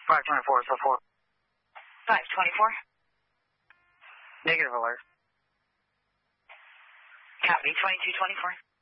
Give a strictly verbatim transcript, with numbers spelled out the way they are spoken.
five twenty-four, so four. five twenty-four. Negative alert. Copy, twenty-two twenty-four.